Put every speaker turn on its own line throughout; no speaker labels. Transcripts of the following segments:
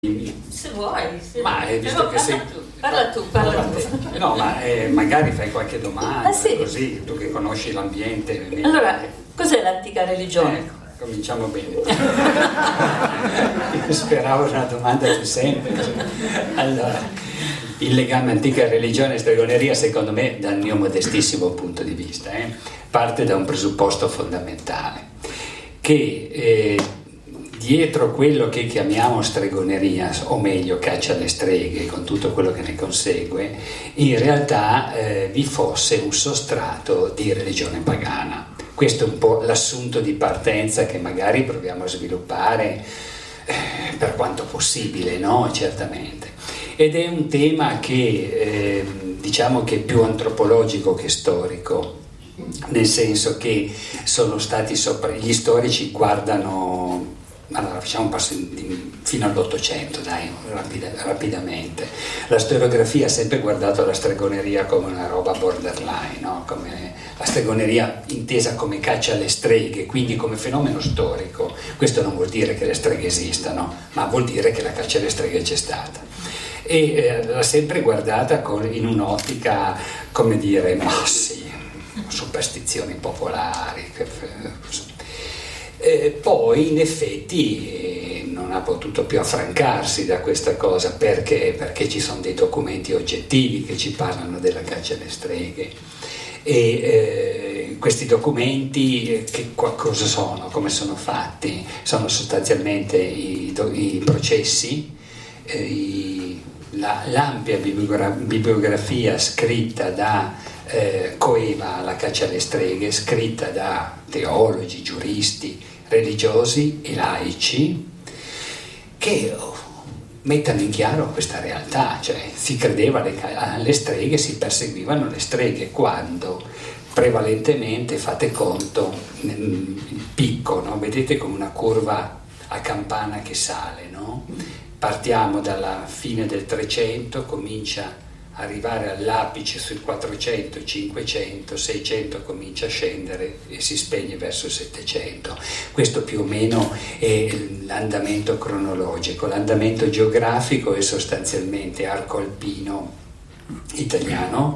Se vuoi,
ma visto che sei...
parla tu.
No, ma magari fai qualche domanda,
sì.
Così, tu che conosci l'ambiente.
Allora, cos'è l'antica religione?
Cominciamo bene. Speravo una domanda più semplice. Allora, il legame antica religione e stregoneria, secondo me, dal mio modestissimo punto di vista, parte da un presupposto fondamentale, che dietro quello che chiamiamo stregoneria, o meglio caccia alle streghe, con tutto quello che ne consegue, in realtà vi fosse un sostrato di religione pagana. Questo è un po' l'assunto di partenza che magari proviamo a sviluppare per quanto possibile, no? Certamente. Ed è un tema che diciamo che è più antropologico che storico, nel senso che sono stati gli storici guardano. Allora facciamo un passo fino all'Ottocento, dai, rapidamente. La storiografia ha sempre guardato la stregoneria come una roba borderline, no? Come la stregoneria intesa come caccia alle streghe, quindi come fenomeno storico. Questo non vuol dire che le streghe esistano, ma vuol dire che la caccia alle streghe c'è stata. E l'ha sempre guardata in un'ottica, come dire, ma sì, superstizioni popolari. Poi in effetti non ha potuto più affrancarsi da questa cosa perché ci sono dei documenti oggettivi che ci parlano della caccia alle streghe e questi documenti cosa sono, come sono fatti? Sono sostanzialmente i processi, l'ampia bibliografia scritta da coeva la caccia alle streghe, scritta da teologi, giuristi, religiosi e laici che mettano in chiaro questa realtà, cioè si credeva alle streghe, si perseguivano le streghe quando prevalentemente, fate conto, nel picco, no? Vedete come una curva a campana che sale, no? Partiamo dalla fine del 300, comincia arrivare all'apice sui 400, 500, 600 comincia a scendere e si spegne verso il 700. Questo più o meno è l'andamento cronologico. L'andamento geografico è sostanzialmente arco alpino italiano,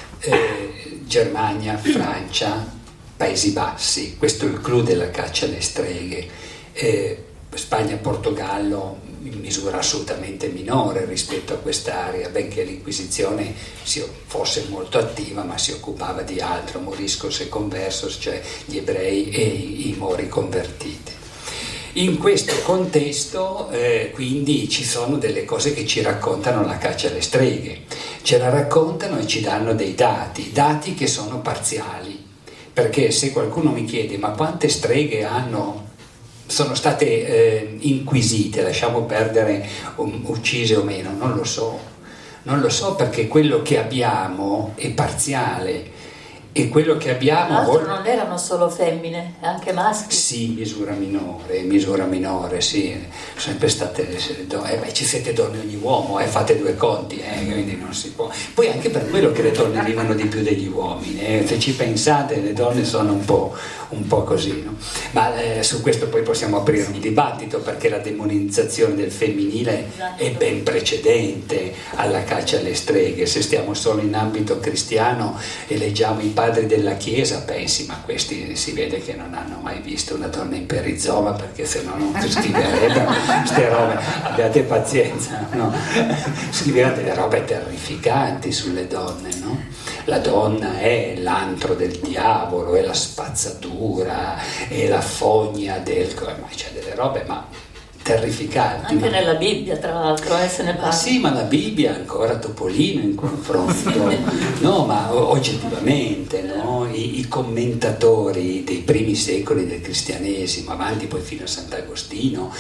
Germania, Francia, Paesi Bassi. Questo include la caccia alle streghe. Spagna, Portogallo in misura assolutamente minore rispetto a quest'area, benché l'Inquisizione fosse molto attiva, ma si occupava di altro, moriscos e conversos, cioè gli ebrei e i mori convertiti. In questo contesto quindi ci sono delle cose che ci raccontano la caccia alle streghe, ce la raccontano e ci danno dei dati che sono parziali, perché se qualcuno mi chiede ma quante streghe sono state inquisite, lasciamo perdere uccise o meno, non lo so perché quello che abbiamo è parziale e quello che abbiamo...
Tra l'altro non erano solo femmine, anche maschi.
Sì, misura minore, sì, sempre state ci siete donne ogni uomo, fate due conti, quindi non si può. Poi anche per quello che le donne vivono di più degli uomini, se ci pensate le donne sono un po' così, no? Ma su questo poi possiamo aprire un dibattito perché la demonizzazione del femminile è ben precedente alla caccia alle streghe. Se stiamo solo in ambito cristiano e leggiamo i padri della Chiesa, pensi, ma questi si vede che non hanno mai visto una donna in perizoma perché se no non scriverebbero queste robe, abbiate pazienza, no? Scrivevano delle robe terrificanti sulle donne, no? La donna è l'antro del diavolo, è la spazzatura, è la fogna ma c'è delle robe terrificanti.
Anche nella Bibbia, tra l'altro, se ne parla.
Sì, ma la Bibbia è ancora Topolino in confronto. No, ma oggettivamente, no? I commentatori dei primi secoli del cristianesimo, avanti poi fino a Sant'Agostino,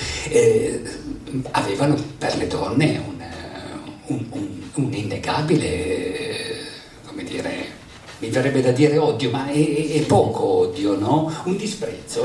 avevano per le donne un innegabile, come dire, mi verrebbe da dire odio, ma è poco odio, no? Un disprezzo.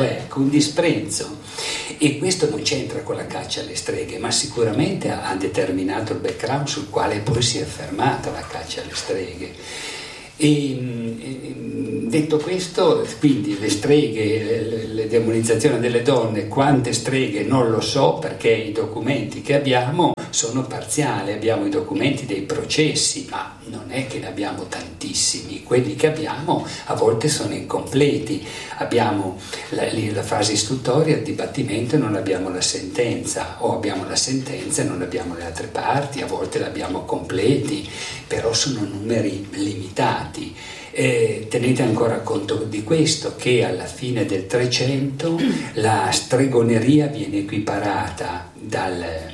E questo non c'entra con la caccia alle streghe, ma sicuramente ha determinato il background sul quale poi si è fermata la caccia alle streghe. E detto questo, quindi le streghe, le demonizzazioni delle donne, quante streghe non lo so, perché i documenti che abbiamo sono parziali, abbiamo i documenti dei processi, ma non è che ne abbiamo tantissimi, quelli che abbiamo a volte sono incompleti, abbiamo la fase istruttoria, il dibattimento e non abbiamo la sentenza, o abbiamo la sentenza e non abbiamo le altre parti, a volte l'abbiamo completi, però sono numeri limitati. Tenete ancora conto di questo, che alla fine del 300 la stregoneria viene equiparata dal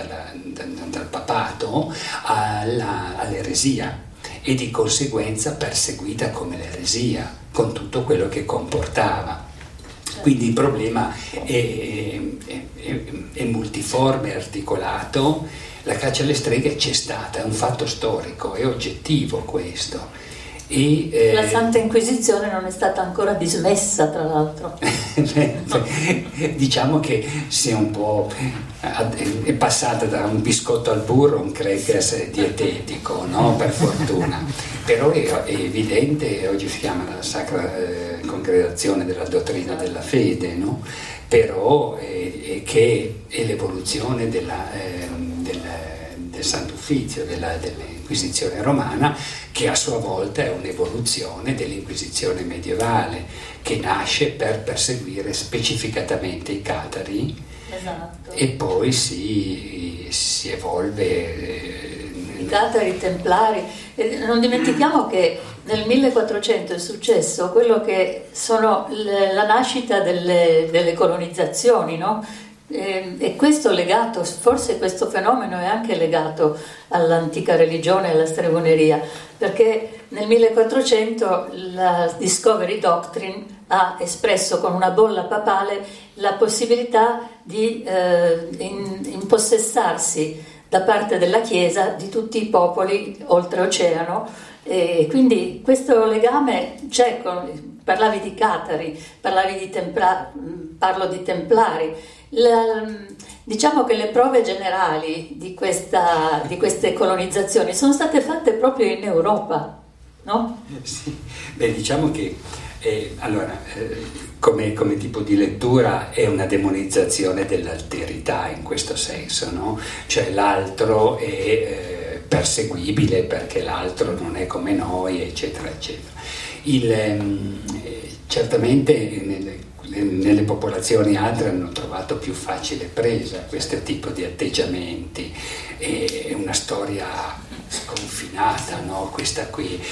papato all'eresia e di conseguenza perseguita come l'eresia, con tutto quello che comportava. Quindi il problema è multiforme, articolato. La caccia alle streghe c'è stata, è un fatto storico, è oggettivo questo.
La Santa Inquisizione non è stata ancora dismessa, tra l'altro.
Diciamo che sia un po' è passata da un biscotto al burro a un crackers dietetico, no? Per fortuna. Però è evidente, oggi si chiama la Sacra Congregazione della Dottrina della Fede, no? Però che è l'evoluzione del Sant'Uffizio, dell'Inquisizione romana, che a sua volta è un'evoluzione dell'Inquisizione medievale, che nasce per perseguire specificatamente i catari.
Esatto.
E poi si evolve.
I catari, i templari. E non dimentichiamo che nel 1400 è successo quello che sono la nascita delle colonizzazioni, no? E questo legato, forse questo fenomeno è anche legato all'antica religione e alla stregoneria, perché nel 1400 la Discovery Doctrine ha espresso con una bolla papale la possibilità di impossessarsi da parte della Chiesa di tutti i popoli oltreoceano, e quindi questo legame c'è. Parlavi di catari, parlavi di parlo di templari. Diciamo che le prove generali di queste colonizzazioni sono state fatte proprio in Europa, no?
Sì. Beh, diciamo che come tipo di lettura è una demonizzazione dell'alterità in questo senso, no? Cioè l'altro è perseguibile perché l'altro non è come noi, eccetera, eccetera. Certamente nelle popolazioni altre hanno trovato più facile presa questo tipo di atteggiamenti, è una storia sconfinata, no? Questa qui.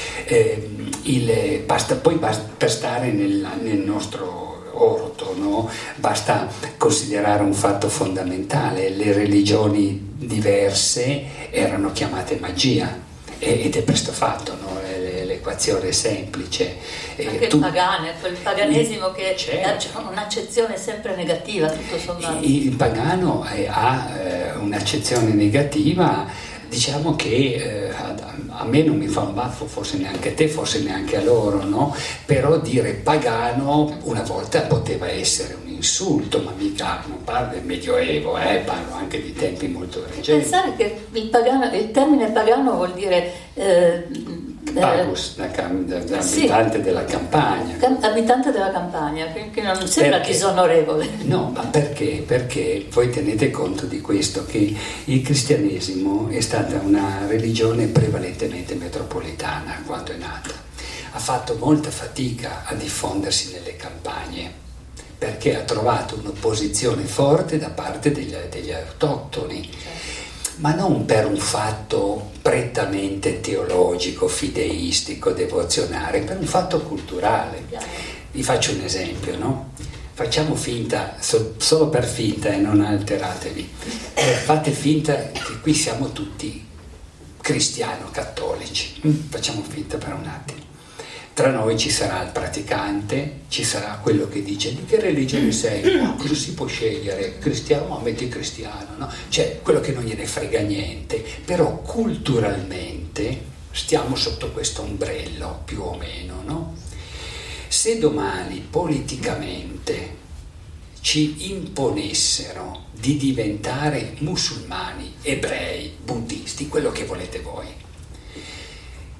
Basta per stare nel nostro orto, no? Basta considerare un fatto fondamentale: le religioni diverse erano chiamate magia, ed è presto fatto, no? L'equazione semplice.
Anche il paganesimo che ha un'accezione sempre negativa, tutto sommato.
Il pagano ha un'accezione negativa, diciamo che a me non mi fa un baffo, forse neanche a te, forse neanche a loro, no? Però dire pagano una volta poteva essere un insulto, ma mica non parlo del Medioevo, parlo anche di tempi molto recenti.
Pensare che il termine pagano vuol dire
Pagus, abitante
sì,
della campagna.
Abitante della campagna, che non sembra disonorevole.
No, ma perché? Perché voi tenete conto di questo, che il cristianesimo è stata una religione prevalentemente metropolitana quando è nata. Ha fatto molta fatica a diffondersi nelle campagne, perché ha trovato un'opposizione forte da parte degli autoctoni. Ma non per un fatto prettamente teologico, fideistico, devozionale, per un fatto culturale. Vi faccio un esempio, no? Facciamo finta, solo per finta, e non alteratevi, fate finta che qui siamo tutti cristiano-cattolici, facciamo finta per un attimo. Tra noi ci sarà il praticante, ci sarà quello che dice: di che religione sei? Cosa si può scegliere? Cristiano? Metti cristiano, no? Cioè quello che non gliene frega niente, però culturalmente stiamo sotto questo ombrello più o meno, no? Se domani politicamente ci imponessero di diventare musulmani, ebrei, buddisti, quello che volete voi,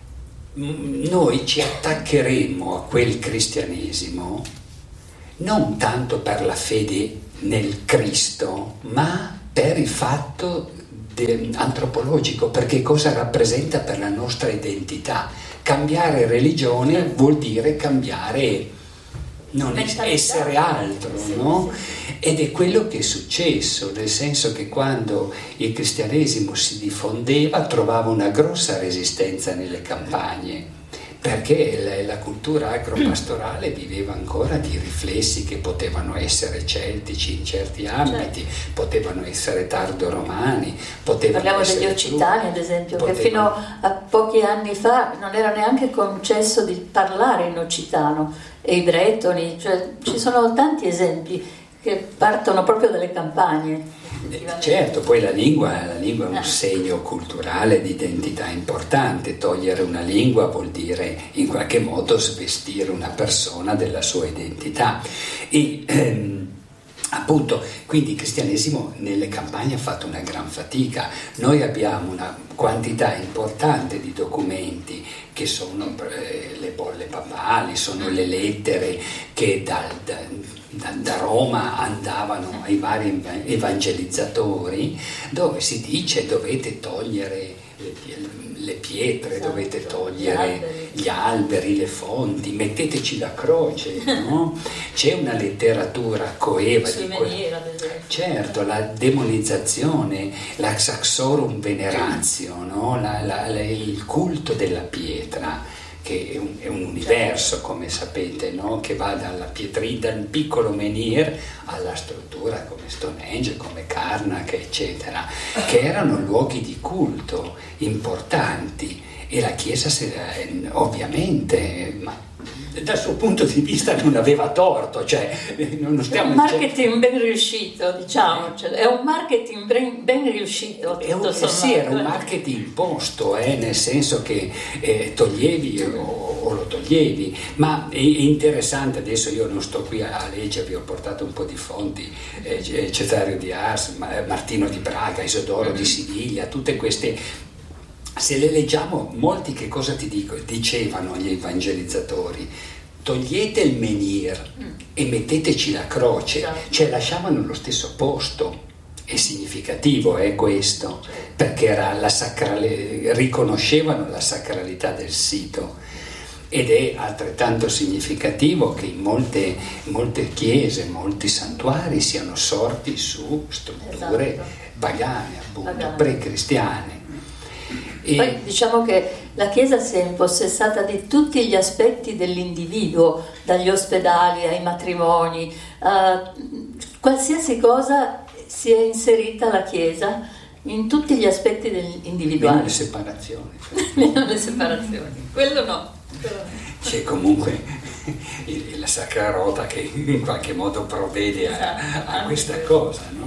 noi ci attaccheremmo a quel cristianesimo non tanto per la fede nel Cristo, ma per il fatto antropologico, perché cosa rappresenta per la nostra identità. Cambiare religione vuol dire cambiare, non essere altro, no? Ed è quello che è successo, nel senso che quando il cristianesimo si diffondeva trovava una grossa resistenza nelle campagne, perché la cultura agropastorale viveva ancora di riflessi che potevano essere celtici in certi ambiti, potevano essere tardo-romani,
parliamo degli occitani ad esempio, che fino a pochi anni fa non era neanche concesso di parlare in occitano, e i bretoni, cioè ci sono tanti esempi che partono proprio dalle campagne.
Certo, poi la lingua è un segno culturale di identità importante. Togliere una lingua vuol dire in qualche modo svestire una persona della sua identità e appunto, quindi il cristianesimo nelle campagne ha fatto una gran fatica. Noi abbiamo una quantità importante di documenti che sono le bolle papali, sono le lettere che da Roma andavano ai vari evangelizzatori, dove si dice dovete togliere le pietre, esatto, dovete togliere gli alberi, le fonti, metteteci la croce, no? C'è una letteratura coeva di certo, la demonizzazione, la saxorum veneratio, no? Il culto della pietra, che è un universo, come sapete, no? Che va dal piccolo menhir alla struttura come Stonehenge, come Karnak, eccetera, che erano luoghi di culto importanti, e la Chiesa ovviamente, ma dal suo punto di vista non aveva torto, cioè non stiamo...
È un marketing ben riuscito, diciamo, cioè, è un marketing ben riuscito.
Sì, era un marketing imposto, nel senso che toglievi o lo toglievi, ma è interessante. Adesso io non sto qui a leggervi, ho portato un po' di fonti, Cesario di Ars, Martino di Praga, Isodoro di Siviglia, tutte queste. Se le leggiamo, molti che cosa dicevano gli evangelizzatori? Togliete il menhir e metteteci la croce, cioè lasciavano lo stesso posto. È significativo, questo, perché era riconoscevano la sacralità del sito, ed è altrettanto significativo che in molte chiese, molti santuari siano sorti su strutture pagane, appunto, pre-cristiane.
Poi diciamo che la Chiesa si è impossessata di tutti gli aspetti dell'individuo, dagli ospedali ai matrimoni, qualsiasi cosa si è inserita la Chiesa in tutti gli aspetti dell'individuale.
Meno le separazioni.
Meno le separazioni, quello no.
C'è comunque la Sacra Rota che in qualche modo provvede a questa cosa, no?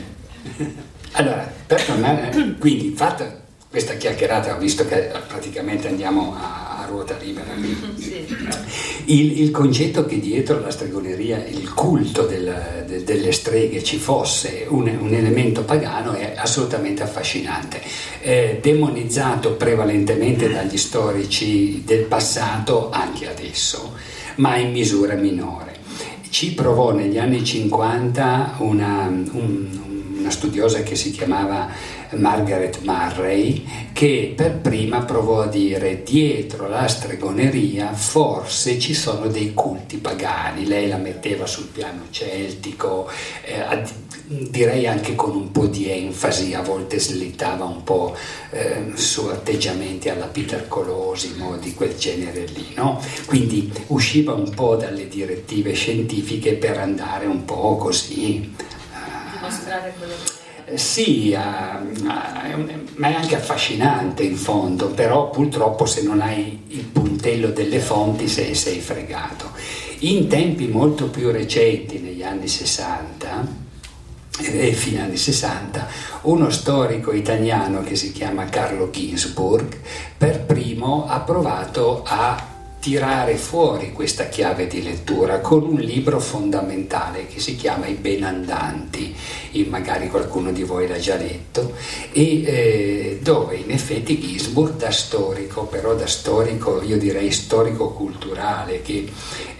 Allora, per tornare, quindi fatta questa chiacchierata, ho visto che praticamente andiamo a ruota libera. Sì. Il concetto che dietro la stregoneria, il culto delle streghe ci fosse un elemento pagano è assolutamente affascinante, demonizzato prevalentemente dagli storici del passato, anche adesso, ma in misura minore. Ci provò negli anni 50 una studiosa che si chiamava Margaret Murray, che per prima provò a dire: dietro la stregoneria forse ci sono dei culti pagani. Lei la metteva sul piano celtico, direi anche con un po' di enfasi, a volte slittava un po' su atteggiamenti alla Peter Colosimo, di quel genere lì, no? Quindi usciva un po' dalle direttive scientifiche per andare un po' così,
dimostrare quello che...
Sì, ma è anche affascinante in fondo, però purtroppo se non hai il puntello delle fonti sei fregato. In tempi molto più recenti, negli anni 60 e fine anni 60, uno storico italiano che si chiama Carlo Ginzburg per primo ha provato a tirare fuori questa chiave di lettura con un libro fondamentale che si chiama I Benandanti, e magari qualcuno di voi l'ha già letto, e dove in effetti Ginsburg da storico, però da storico, io direi storico-culturale, che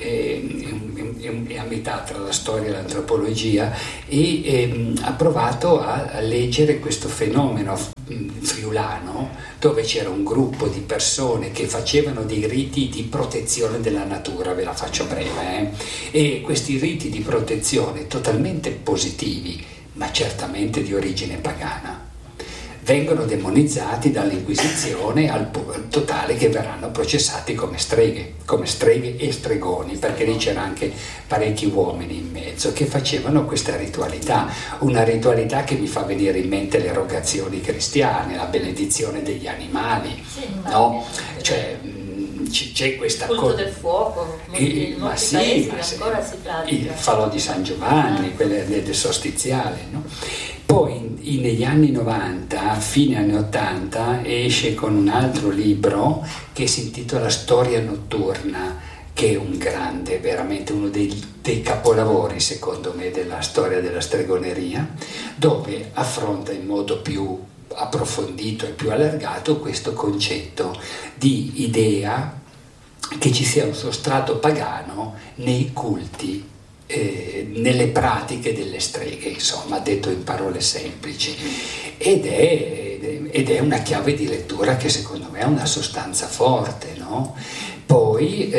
è a metà tra la storia e l'antropologia, e ha provato a leggere questo fenomeno friulano, dove c'era un gruppo di persone che facevano dei riti di protezione della natura, ve la faccio breve, e questi riti di protezione totalmente positivi, ma certamente di origine pagana, vengono demonizzati dall'Inquisizione al totale che verranno processati come streghe e stregoni, perché lì c'erano anche parecchi uomini in mezzo che facevano questa ritualità, una ritualità che mi fa venire in mente le erogazioni cristiane, la benedizione degli animali, no? Cioè, c'è questa
culto del fuoco, molti paesi ancora si pratica.
Il falò di San Giovanni, quelle del sostiziale, no? Poi negli anni 90, fine anni 80, esce con un altro libro che si intitola Storia notturna, che è un grande, veramente uno dei capolavori secondo me della storia della stregoneria, dove affronta in modo più approfondito e più allargato questo concetto di idea che ci sia un sostrato pagano nei culti, nelle pratiche delle streghe, insomma, detto in parole semplici, ed è una chiave di lettura che secondo me ha una sostanza forte, no? Poi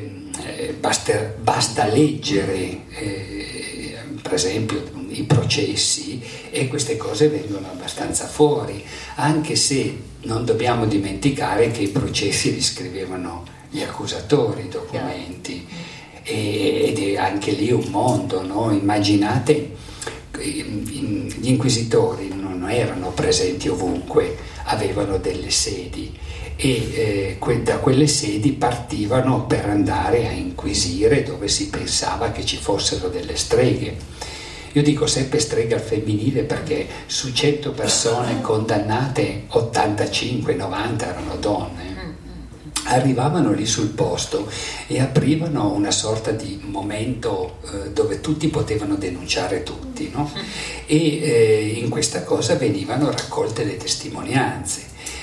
basta leggere per esempio i processi e queste cose vengono abbastanza fuori, anche se non dobbiamo dimenticare che i processi li scrivevano gli accusatori, i documenti, ed è anche lì un mondo, no? Immaginate, gli inquisitori non erano presenti ovunque, avevano delle sedi e da quelle sedi partivano per andare a inquisire dove si pensava che ci fossero delle streghe. Io dico sempre streghe al femminile perché su 100 persone condannate 85-90 erano donne. Arrivavano lì sul posto e aprivano una sorta di momento dove tutti potevano denunciare tutti, no? E in questa cosa venivano raccolte le testimonianze.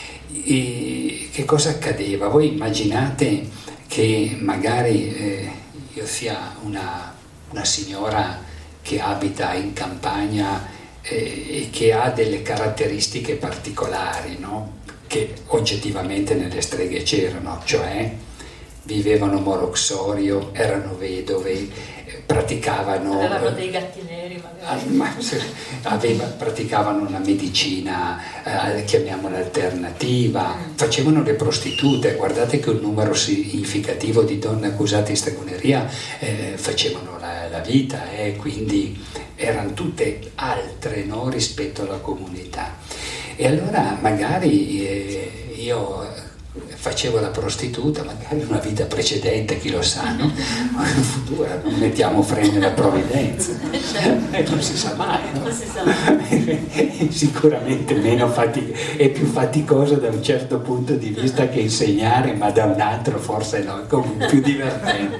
E che cosa accadeva? Voi immaginate che magari io sia una signora che abita in campagna e che ha delle caratteristiche particolari, no? Che oggettivamente nelle streghe c'erano, cioè vivevano moroxorio, erano vedove,
avevano dei gatti neri magari,
praticavano una medicina, chiamiamola alternativa, facevano le prostitute. Guardate che un numero significativo di donne accusate di stregoneria facevano la vita, quindi erano tutte altre, no, rispetto alla comunità. E allora magari io facevo la prostituta, magari in una vita precedente, chi lo sa, no? Ma in futuro non mettiamo freni alla provvidenza, non si sa mai, no?
Non si sa mai.
Sicuramente è più faticoso da un certo punto di vista che insegnare, ma da un altro forse no, comunque più divertente.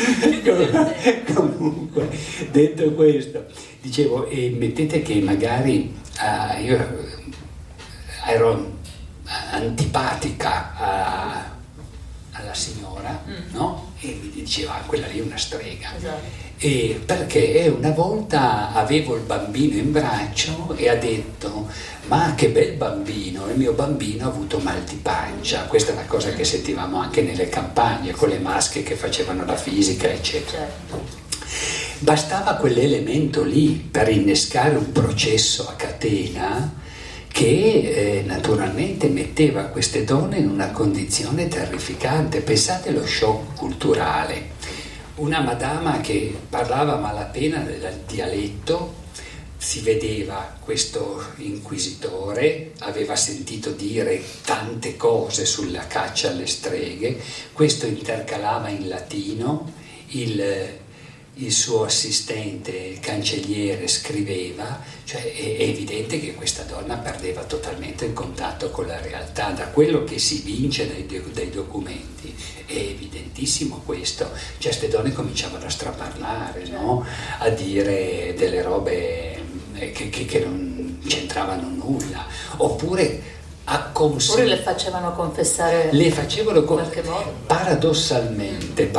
Comunque, detto questo, dicevo, mettete che magari io ero antipatica alla signora, no? E mi diceva quella lì è una strega, e perché una volta avevo il bambino in braccio e ha detto ma che bel bambino, il mio bambino ha avuto mal di pancia. Questa è una cosa che sentivamo anche nelle campagne con le masche che facevano la fisica eccetera. Bastava quell'elemento lì per innescare un processo a catena che naturalmente metteva queste donne in una condizione terrificante. Pensate allo shock culturale. Una madama che parlava a malapena del dialetto, si vedeva questo inquisitore, aveva sentito dire tante cose sulla caccia alle streghe, questo intercalava in latino, il suo assistente cancelliere scriveva, cioè è evidente che questa donna perdeva totalmente il contatto con la realtà. Da quello che si vince dai documenti è evidentissimo questo, cioè queste donne cominciavano a straparlare, no? A dire delle robe che non c'entravano nulla, oppure ha
Oppure le facevano confessare in qualche modo.
Paradossalmente,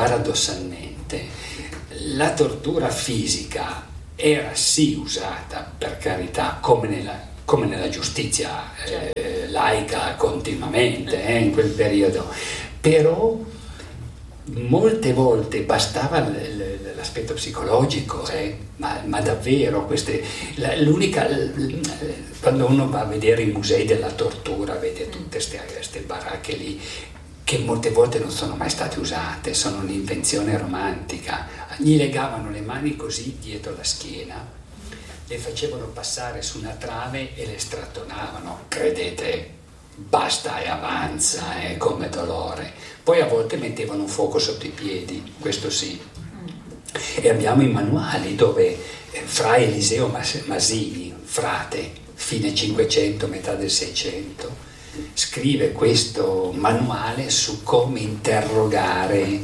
la tortura fisica era sì usata, per carità, come nella giustizia laica continuamente in quel periodo, però molte volte bastava l'aspetto psicologico, ma davvero quando uno va a vedere i musei della tortura vede tutte queste baracche lì che molte volte non sono mai state usate, sono un'invenzione romantica. Gli legavano le mani così dietro la schiena, le facevano passare su una trave e le strattonavano, credete, basta e avanza, come dolore. Poi a volte mettevano un fuoco sotto i piedi, questo sì. E abbiamo i manuali dove fra Eliseo Masini, frate, fine 500, metà del 600, scrive questo manuale su come interrogare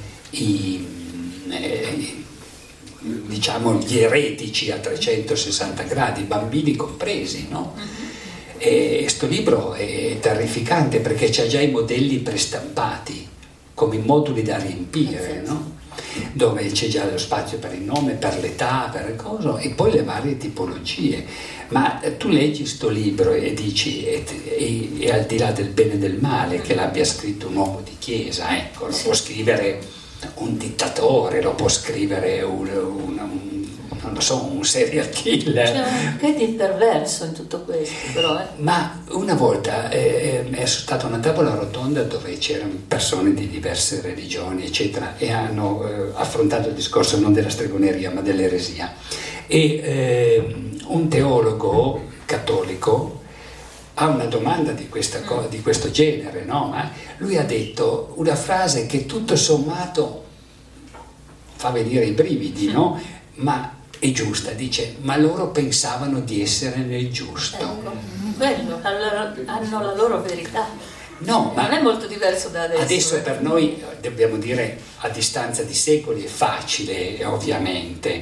gli eretici a 360 gradi, bambini compresi, no? E sto libro è terrificante perché c'ha già i modelli prestampati come moduli da riempire, no? Dove c'è già lo spazio per il nome, per l'età, per il coso, e poi le varie tipologie. Ma tu leggi sto libro e dici, e al di là del bene e del male che l'abbia scritto un uomo di chiesa, ecco, lo può scrivere un dittatore, lo può scrivere non lo so, un serial killer.
C'è un che di perverso in tutto questo, però.
Ma una volta è stata una tavola rotonda dove c'erano persone di diverse religioni, eccetera, e hanno affrontato il discorso non della stregoneria ma dell'eresia. E un teologo cattolico ha una domanda di questo genere, no? Lui ha detto una frase che tutto sommato fa venire i brividi, no? Ma è giusta, dice, ma loro pensavano di essere nel giusto.
Ecco, quello, hanno la loro verità.
No, ma
non è molto diverso da adesso.
Adesso per noi, dobbiamo dire, a distanza di secoli è facile, ovviamente.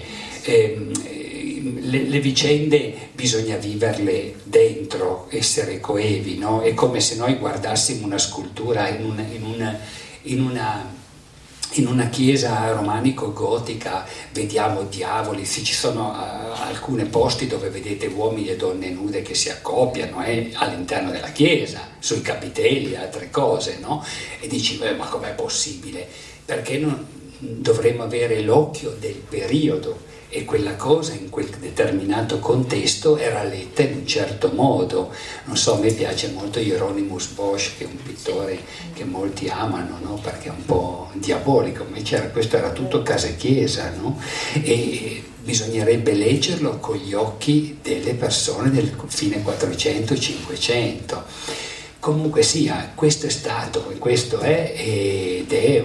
Le vicende bisogna viverle dentro, essere coevi, no? È come se noi guardassimo una scultura in una chiesa romanico-gotica, vediamo diavoli, sì, ci sono alcuni posti dove vedete uomini e donne nude che si accoppiano all'interno della chiesa, sui capitelli, altre cose, no? E dici, ma com'è possibile? Perché non dovremmo avere l'occhio del periodo, e quella cosa in quel determinato contesto era letta in un certo modo. Non so, a me piace molto Hieronymus Bosch, che è un pittore che molti amano, no? Perché è un po' diabolico, invece questo era tutto casa e chiesa, no? E bisognerebbe leggerlo con gli occhi delle persone del fine 400-500. Comunque sia, questo è stato, questo è, ed è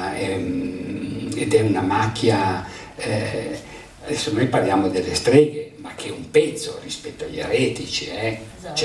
una macchia. Adesso noi parliamo delle streghe, ma che è un pezzo rispetto agli eretici,
Esatto.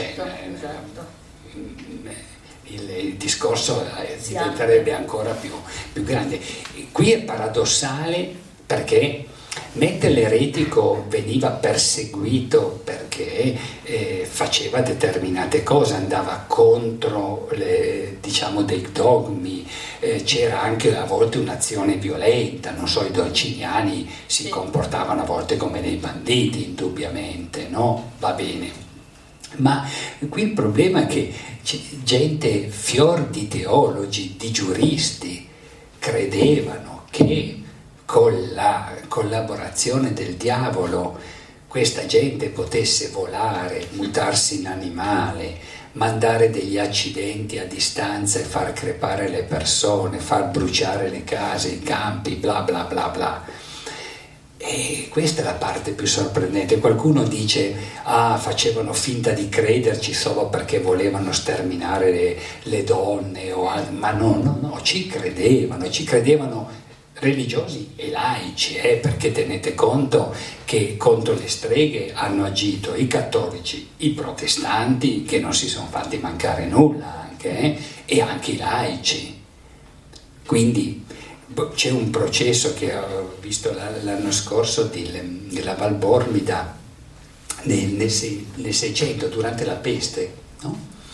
Il discorso diventerebbe ancora più grande. Qui è paradossale perché mentre l'eretico veniva perseguito perché faceva determinate cose, andava contro dei dogmi, c'era anche a volte un'azione violenta, non so, i dolciniani si comportavano a volte come dei banditi, indubbiamente, no? Va bene. Ma qui il problema è che c'è gente, fior di teologi, di giuristi, credevano che con la collaborazione del diavolo questa gente potesse volare, mutarsi in animale, mandare degli accidenti a distanza e far crepare le persone, far bruciare le case, i campi, bla bla bla bla. E questa è la parte più sorprendente. Qualcuno dice, facevano finta di crederci solo perché volevano sterminare le donne, ma no, ci credevano religiosi e laici, perché tenete conto che contro le streghe hanno agito i cattolici, i protestanti, che non si sono fatti mancare nulla anche, e anche i laici. Quindi c'è un processo che ho visto l'anno scorso della Valbormida nel 600 durante la peste, no?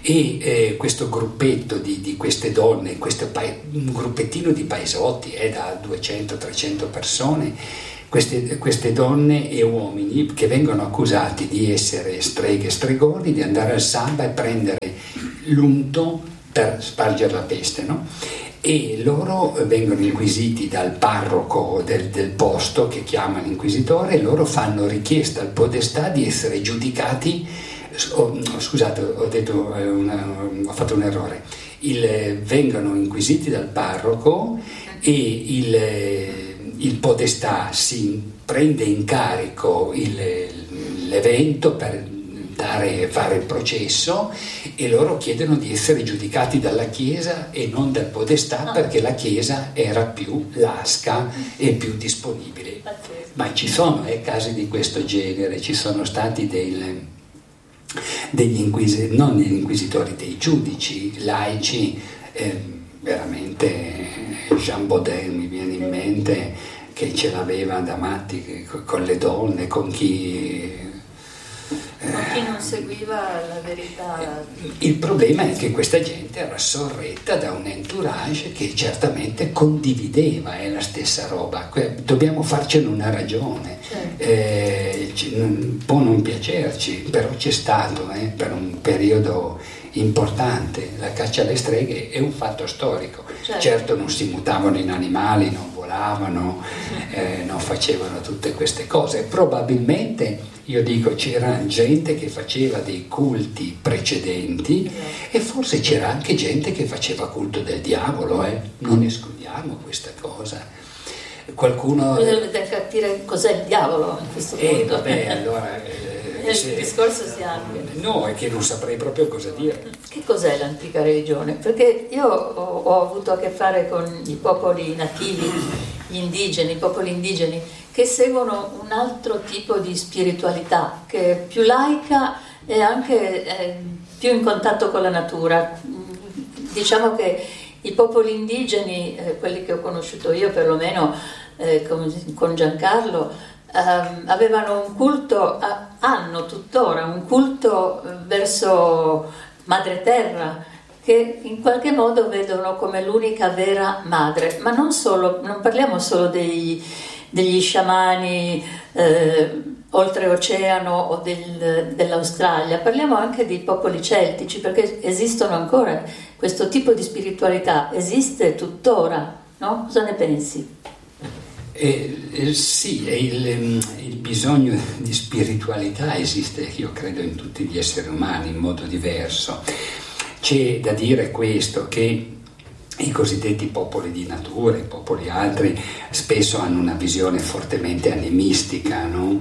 e questo gruppetto di queste donne, un gruppettino di paesotti da 200-300 persone, queste donne e uomini che vengono accusati di essere streghe e stregoni, di andare al samba e prendere l'unto per spargere la peste, no? E loro vengono inquisiti dal parroco del posto, che chiama l'inquisitore, e loro fanno richiesta al podestà di essere giudicati. Scusate, ho fatto un errore. Vengono inquisiti dal parroco e il podestà si prende in carico l'evento per fare il processo, e loro chiedono di essere giudicati dalla Chiesa e non dal podestà, perché la Chiesa era più lasca e più disponibile. Ma ci sono casi di questo genere, ci sono stati non degli inquisitori, dei giudici laici, veramente Jean Baudin mi viene in mente, che ce l'aveva da matti con le donne, con chi
non seguiva la verità.
Il problema è che questa gente era sorretta da un entourage che certamente condivideva la stessa roba. Dobbiamo farcene una ragione. Può non piacerci, però c'è stato per un periodo importante. La caccia alle streghe è un fatto storico. Certo non si mutavano in animali, non volavano, non facevano tutte queste cose. Probabilmente, io dico, c'era gente che faceva dei culti precedenti, e forse c'era anche gente che faceva culto del diavolo, non escludiamo questa cosa. Qualcuno
deve capire cos'è il diavolo in questo punto.
Allora
il discorso si apre.
No, è che non saprei proprio cosa dire.
Che cos'è l'antica religione? Perché io ho avuto a che fare con i popoli nativi, i popoli indigeni, che seguono un altro tipo di spiritualità, che è più laica e anche più in contatto con la natura. Diciamo che i popoli indigeni, quelli che ho conosciuto io perlomeno con Giancarlo, avevano un culto, hanno tuttora un culto verso Madre Terra, che in qualche modo vedono come l'unica vera madre, ma non parliamo solo degli sciamani oltreoceano o dell'Australia, parliamo anche dei popoli celtici, perché esistono ancora, questo tipo di spiritualità esiste tuttora, no? Cosa ne pensi?
Sì, il bisogno di spiritualità esiste, io credo, in tutti gli esseri umani in modo diverso. C'è da dire questo, che i cosiddetti popoli di natura, i popoli altri, spesso hanno una visione fortemente animistica, no?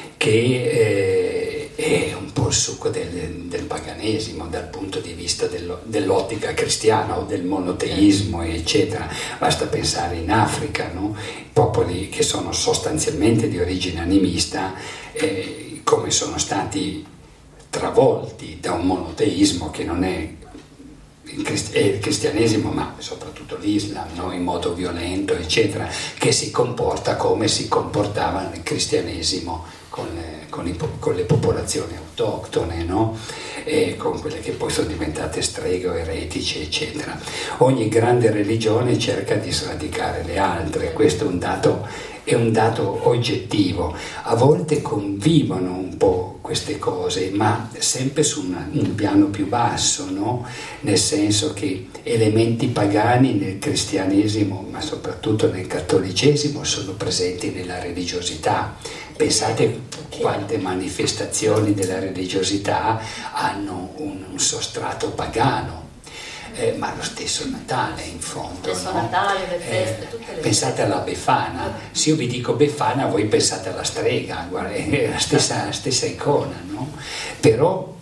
Che è un po' il succo del paganesimo dal punto di vista dell'ottica cristiana o del monoteismo, eccetera. Basta pensare in Africa, no? Popoli che sono sostanzialmente di origine animista, come sono stati travolti da un monoteismo che non è il cristianesimo, ma soprattutto l'Islam, no? In modo violento, eccetera, che si comporta come si comportava nel cristianesimo con le popolazioni autoctone, no? E con quelle che poi sono diventate streghe o eretici, eccetera. Ogni grande religione cerca di sradicare le altre, questo è un dato oggettivo. A volte convivono un po' queste cose, ma sempre su un piano più basso, no? Nel senso che elementi pagani nel cristianesimo, ma soprattutto nel cattolicesimo, sono presenti nella religiosità. Pensate quante manifestazioni della religiosità hanno un sostrato pagano. Ma lo stesso Natale, in fondo,
stesso
no?
Natale, le feste, tutte le
pensate alla Befana. Se io vi dico Befana, voi pensate alla strega, guarda, è la stessa icona, no? Però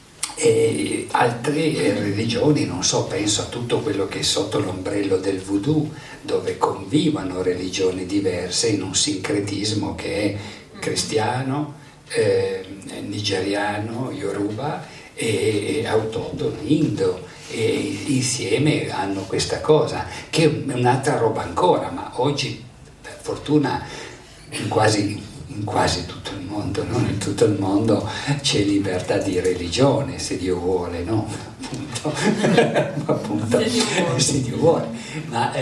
altre religioni, non so, penso a tutto quello che è sotto l'ombrello del voodoo, dove convivono religioni diverse in un sincretismo che è cristiano, nigeriano, yoruba e autoctono indo, e insieme hanno questa cosa che è un'altra roba ancora, ma oggi per fortuna in quasi tutto il mondo, no? In tutto il mondo c'è libertà di religione, se Dio vuole, no? appunto se Dio vuole. Ma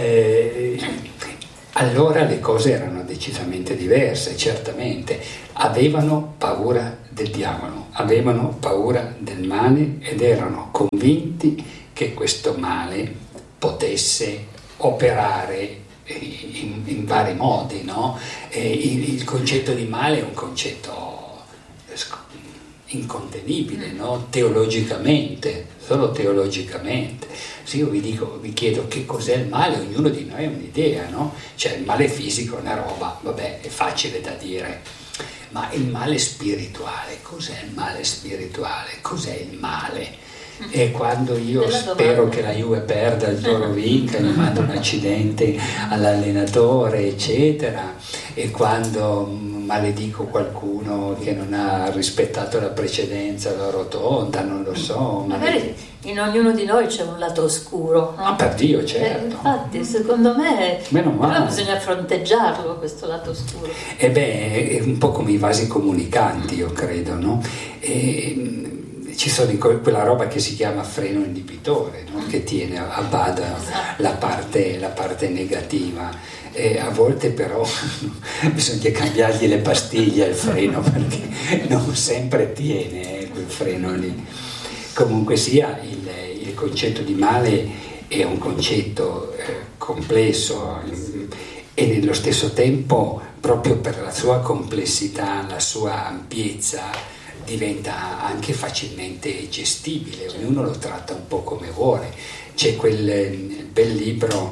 allora le cose erano decisamente diverse, certamente. Avevano paura del diavolo, avevano paura del male ed erano convinti che questo male potesse operare in vari modi, no? Il concetto di male è un concetto incontenibile, no? Teologicamente, solo teologicamente. Se io vi chiedo che cos'è il male, ognuno di noi ha un'idea, no? Cioè il male fisico è una roba, vabbè, è facile da dire, ma il male spirituale, cos'è il male spirituale? Cos'è il male? E quando io spero che la Juve perda, il Toro vinca, gli mando un accidente all'allenatore, eccetera, e quando maledico qualcuno che non ha rispettato la precedenza, la rotonda, non lo so.
Magari in ognuno di noi c'è un lato oscuro, no?
Ah, per Dio, certo.
Infatti, secondo me
meno male.
Però bisogna fronteggiarlo, questo lato oscuro.
E beh, è un po' come i vasi comunicanti, io credo, no? Ci sono quella roba che si chiama freno inibitore, no? Che tiene a bada la parte negativa. A volte però bisogna cambiargli le pastiglie al freno, perché non sempre tiene quel freno lì. Comunque sia, il concetto di male è un concetto complesso e nello stesso tempo, proprio per la sua complessità, la sua ampiezza, diventa anche facilmente gestibile, ognuno lo tratta un po' come vuole. C'è quel bel libro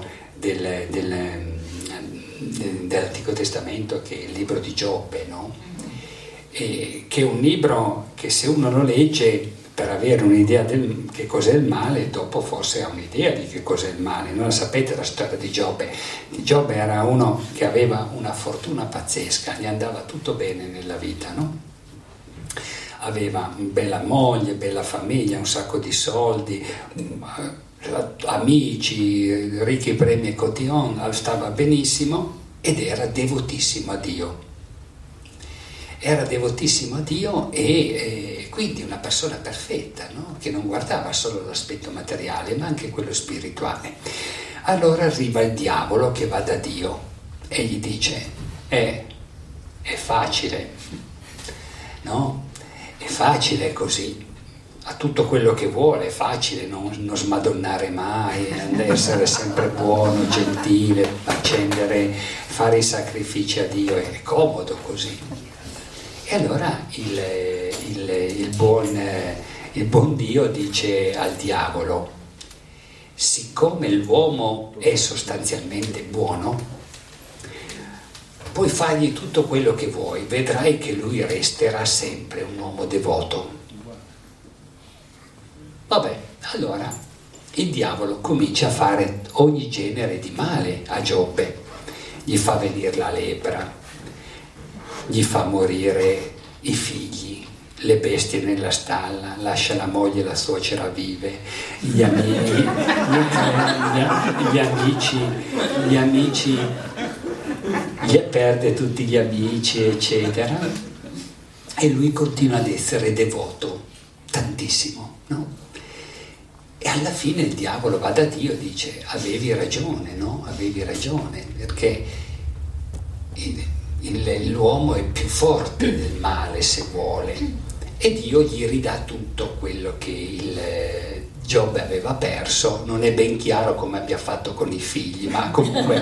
dell'Antico Testamento che è il libro di Giobbe, no? Che è un libro che se uno lo legge per avere un'idea di che cos'è il male, dopo forse ha un'idea di che cos'è il male. Non la sapete la storia di Giobbe? Giobbe era uno che aveva una fortuna pazzesca, gli andava tutto bene nella vita, no? Aveva bella moglie, bella famiglia, un sacco di soldi, amici, ricchi premi e cotillon, stava benissimo ed era devotissimo a Dio. Era devotissimo a Dio e quindi una persona perfetta, no? Che non guardava solo l'aspetto materiale ma anche quello spirituale. Allora arriva il diavolo che va da Dio e gli dice: è facile, no? È facile così, ha tutto quello che vuole, è facile non smadonnare mai, essere sempre buono, gentile, fare i sacrifici a Dio, è comodo così. E allora il buon Dio dice al diavolo: siccome l'uomo è sostanzialmente buono, puoi fargli tutto quello che vuoi, vedrai che lui resterà sempre un uomo devoto. Vabbè, allora il diavolo comincia a fare ogni genere di male a Giobbe, gli fa venire la lepra, gli fa morire i figli, le bestie nella stalla, lascia la moglie e la suocera vive, gli amici perde tutti gli amici, eccetera, e lui continua ad essere devoto tantissimo, no? E alla fine il diavolo va da Dio e dice: avevi ragione, no? Avevi ragione, perché l'uomo è più forte del male se vuole, e Dio gli ridà tutto quello che Giobbe aveva perso. Non è ben chiaro come abbia fatto con i figli, ma comunque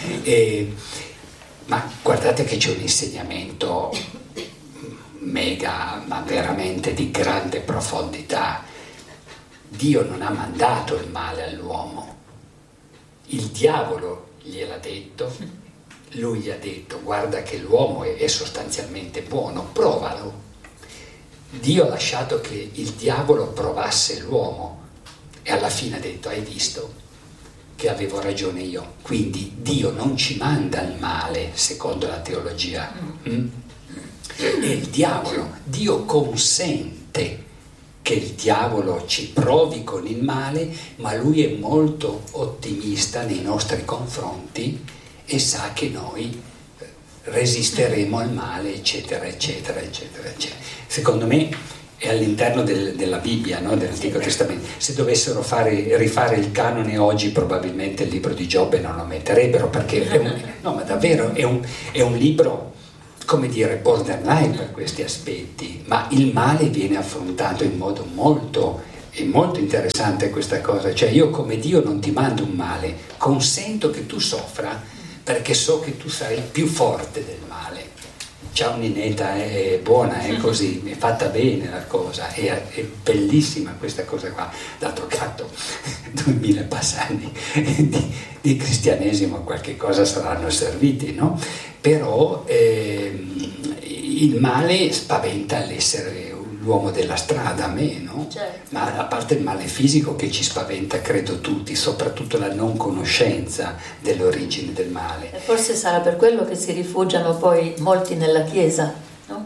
ma guardate che c'è un insegnamento mega, ma veramente di grande profondità. Dio non ha mandato il male all'uomo, il diavolo gliel'ha detto, lui gli ha detto: guarda che l'uomo è sostanzialmente buono, provalo. Dio ha lasciato che il diavolo provasse l'uomo e alla fine ha detto: hai visto che avevo ragione io? Quindi Dio non ci manda il male secondo la teologia. E il diavolo, Dio consente che il diavolo ci provi con il male, ma lui è molto ottimista nei nostri confronti e sa che noi resisteremo al male, eccetera, eccetera, eccetera, eccetera. Secondo me è all'interno della Bibbia, no? Dell'Antico Testamento. Se dovessero rifare il canone oggi, probabilmente il libro di Giobbe non lo metterebbero, perché no, ma davvero è un libro, come dire, borderline per questi aspetti, ma il male viene affrontato in modo è molto interessante questa cosa. Cioè, io come Dio non ti mando un male, consento che tu soffra perché so che tu sarai più forte del male. Ciao Ninetta, è buona, è così, è fatta bene la cosa, è bellissima questa cosa qua. D'altro canto, 2000 passani di cristianesimo qualche cosa saranno serviti, no? Però il male spaventa l'uomo della strada, a me, no?
Certo.
Ma a parte il male fisico che ci spaventa, credo tutti, soprattutto la non conoscenza dell'origine del male.
E forse sarà per quello che si rifugiano poi molti nella Chiesa, no?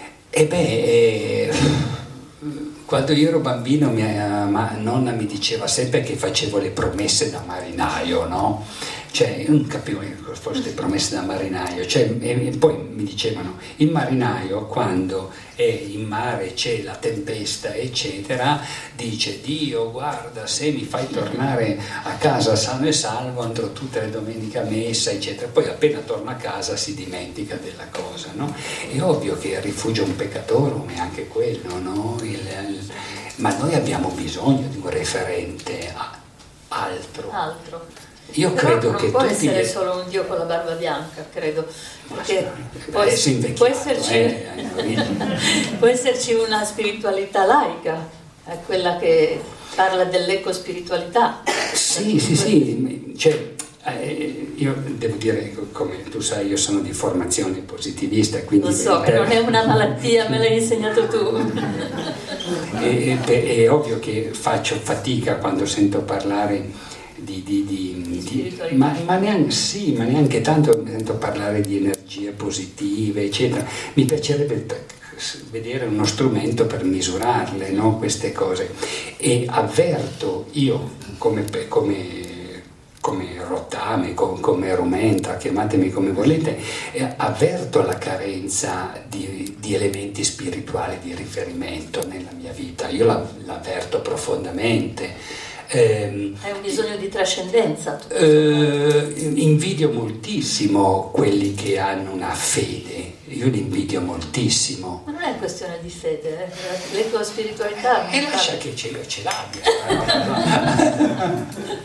Quando io ero bambino mia nonna mi diceva sempre che facevo le promesse da marinaio, no? Cioè, io non capivo che fossero le promesse da marinaio, cioè, e poi mi dicevano, il marinaio quando è in mare, c'è la tempesta, eccetera, dice: Dio, guarda, se mi fai tornare a casa sano e salvo, andrò tutte le domeniche a messa, eccetera. Poi appena torna a casa si dimentica della cosa, no? È ovvio che rifugio un peccatorum è anche quello, no? Ma noi abbiamo bisogno di un referente altro. Io
Però
credo
non
che
può
tutti
essere solo un Dio con la barba bianca, credo, perché può esserci una spiritualità laica, quella che parla dell'ecospiritualità.
Sì, cioè, io devo dire, come tu sai, io sono di formazione positivista, quindi
lo so, che non è una malattia, me l'hai insegnato tu.
È ovvio che faccio fatica quando sento parlare ma neanche tanto sento parlare di energie positive, eccetera. Mi piacerebbe vedere uno strumento per misurarle, no? Queste cose, e avverto io come rottame, come rumenta, chiamatemi come volete, avverto la carenza di elementi spirituali di riferimento nella mia vita. Io l'avverto profondamente.
Hai un bisogno di trascendenza.
Invidio moltissimo quelli che hanno una fede, io li invidio moltissimo.
Ma non è questione di fede, l'ecospiritualità.
E lascia che io ce l'abbia.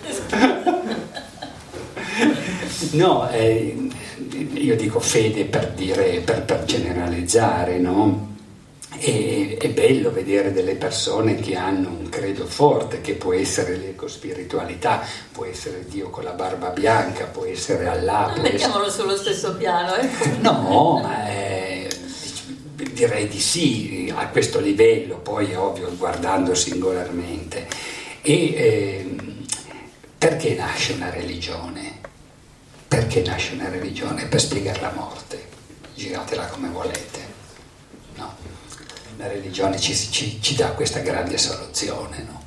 No, io dico fede per dire, per generalizzare, no? È bello vedere delle persone che hanno un credo forte, che può essere l'ecospiritualità, può essere Dio con la barba bianca, può essere Allah.
Mettiamolo sullo stesso piano,
No, ma direi di sì, a questo livello, poi è ovvio guardando singolarmente. Perché nasce una religione? Perché nasce una religione? Per spiegare la morte, giratela come volete, no? La religione ci dà questa grande soluzione, no?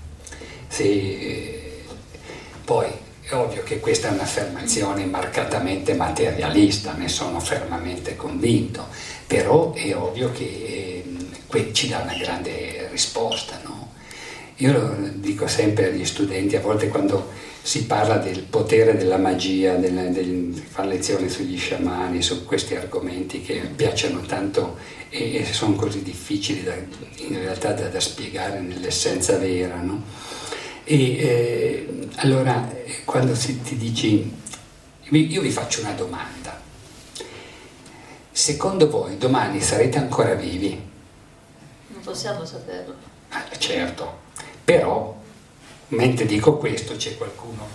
Poi è ovvio che questa è un'affermazione marcatamente materialista, ne sono fermamente convinto, però è ovvio che ci dà una grande risposta, no? Io lo dico sempre agli studenti, a volte quando si parla del potere della magia, fare lezioni sugli sciamani, su questi argomenti che piacciono tanto e sono così difficili in realtà da spiegare nell'essenza vera, no? Allora, quando ti dici, io vi faccio una domanda: secondo voi domani sarete ancora vivi?
Non possiamo saperlo.
Certo, però mentre dico questo c'è qualcuno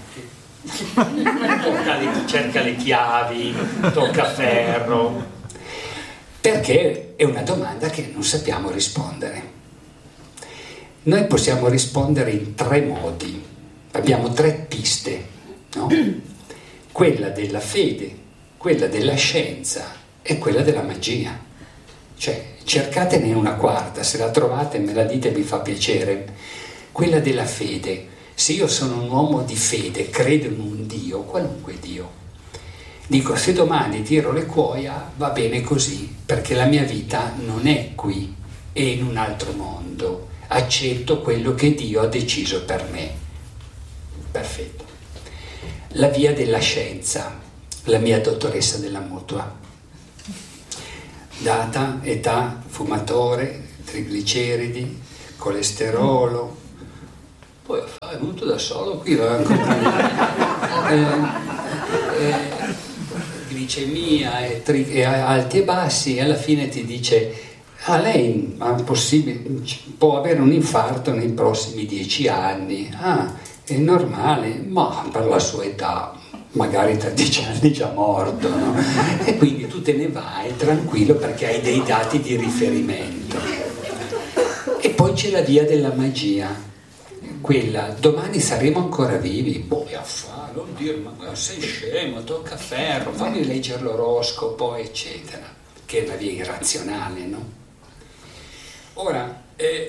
che cerca le chiavi, tocca ferro, perché è una domanda che non sappiamo rispondere. Noi possiamo rispondere in 3 modi, abbiamo 3 piste, no? Quella della fede, quella della scienza e quella della magia. Cioè, cercatene una quarta, se la trovate me la dite, mi fa piacere. Quella della fede: se io sono un uomo di fede, credo in un Dio, qualunque Dio, dico, se domani tiro le cuoia va bene così, perché la mia vita non è qui, e in un altro mondo. Accetto quello che Dio ha deciso per me. Perfetto. La via della scienza, la mia dottoressa della mutua. Data, età, fumatore, trigliceridi, colesterolo. Poi è venuto da solo qui, va a glicemia e alti e bassi, e alla fine ti dice: lei può avere un infarto nei prossimi 10 anni. È normale, ma per la sua età magari tra 10 anni già morto, no? E quindi tu te ne vai tranquillo perché hai dei dati di riferimento. E poi c'è la via della magia, quella: domani saremo ancora vivi, non dire, ma sei scemo, tocca ferro, fammi leggere l'oroscopo, eccetera, che è una via irrazionale, no? Ora,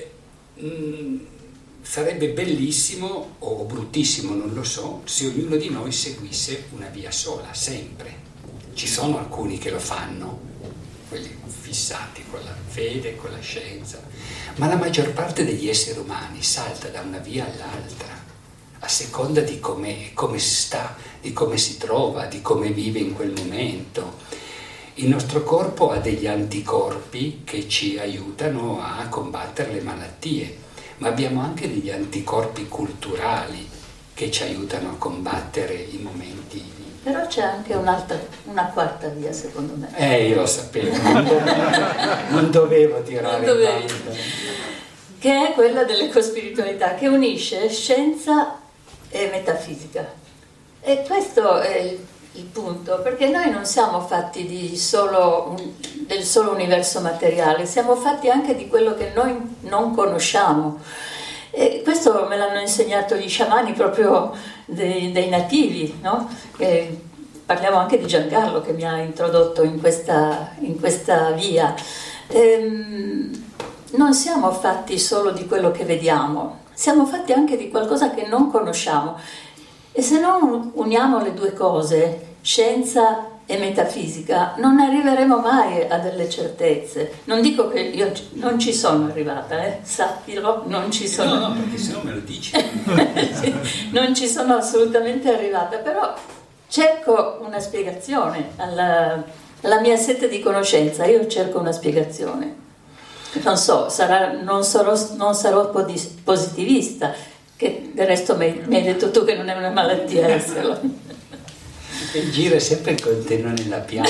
sarebbe bellissimo o bruttissimo, non lo so, se ognuno di noi seguisse una via sola, sempre. Ci sono alcuni che lo fanno, quelli fissati con la fede, con la scienza, ma la maggior parte degli esseri umani salta da una via all'altra, a seconda di come sta, di come si trova, di come vive in quel momento. Il nostro corpo ha degli anticorpi che ci aiutano a combattere le malattie, ma abbiamo anche degli anticorpi culturali che ci aiutano a combattere i momenti.
Però c'è anche una quarta via, secondo me.
Io lo sapevo, non dovevo tirare in ballo.
Che è quella dell'ecospiritualità, che unisce scienza e metafisica. E questo è il punto, perché noi non siamo fatti del solo universo materiale, siamo fatti anche di quello che noi non conosciamo. E questo me l'hanno insegnato gli sciamani proprio dei nativi, no? Parliamo anche di Giancarlo che mi ha introdotto in questa via. Non siamo fatti solo di quello che vediamo, siamo fatti anche di qualcosa che non conosciamo. E se non uniamo le due cose, scienza e metafisica, non arriveremo mai a delle certezze. Non dico che io non ci sono arrivata, sappilo, non ci sono.
No, perché se no me lo dici.
Non ci sono assolutamente arrivata, però cerco una spiegazione alla mia sete di conoscenza, io cerco una spiegazione. Non so, non sarò positivista, che del resto mi hai detto tu che non è una malattia esserlo.
Il giro è sempre il contenere nella pianta.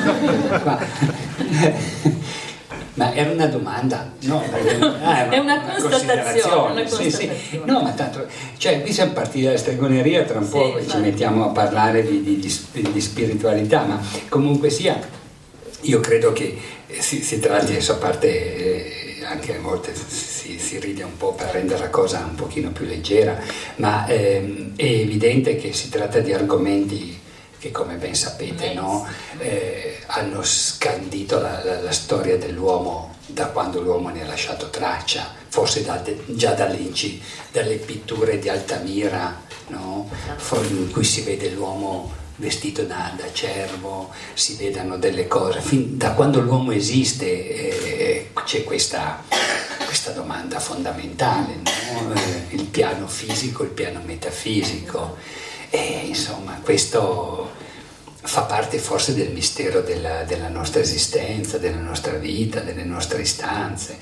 Ma era una domanda? No,
è una constatazione.
Sì. No, ma tanto, cioè qui siamo partiti dalla stregoneria, tra un po' ci mettiamo a parlare di spiritualità, ma comunque sia, io credo che si tratti, adesso a parte anche a volte si ride un po' per rendere la cosa un pochino più leggera, ma è evidente che si tratta di argomenti che, come ben sapete, no, hanno scandito la storia dell'uomo da quando l'uomo ne ha lasciato traccia, forse già dalle pitture di Altamira, no, in cui si vede l'uomo vestito da cervo, si vedono delle cose, fin da quando l'uomo esiste c'è questa domanda fondamentale, no? Il piano fisico, il piano metafisico, e insomma questo fa parte forse del mistero della nostra esistenza, della nostra vita, delle nostre istanze.